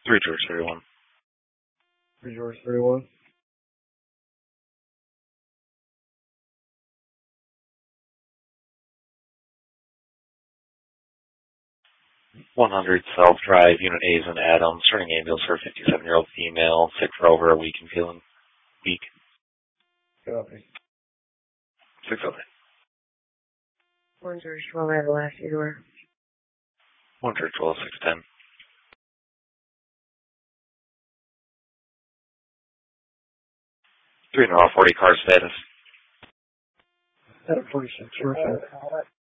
3 George 31. 3 George 31. 100 South Drive, Unit A is an Adams, starting ambulance for a 57-year-old female, sick for over a week and feeling weak. Copy. 609. 1 George 12, I have the last door. 1 George 12, 610. 3 North 40 car status. At 46,